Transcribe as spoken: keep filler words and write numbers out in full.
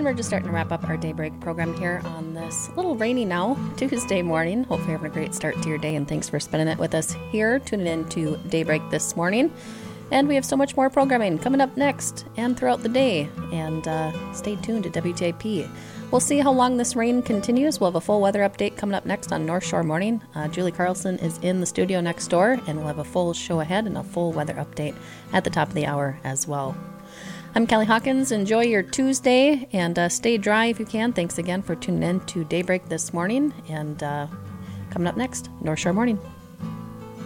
we're just starting to wrap up our Daybreak program here on this little rainy now Tuesday morning. Hopefully you're having a great start to your day, and thanks for spending it with us here, tuning in to Daybreak this morning. And we have so much more programming coming up next and throughout the day. And uh, stay tuned to W T I P. We'll see how long this rain continues. We'll have a full weather update coming up next on North Shore Morning. Uh, Julie Carlson is in the studio next door, and we'll have a full show ahead and a full weather update at the top of the hour as well. I'm Kelly Hawkins. Enjoy your Tuesday, and uh, stay dry if you can. Thanks again for tuning in to Daybreak this morning. And uh, coming up next, North Shore Morning.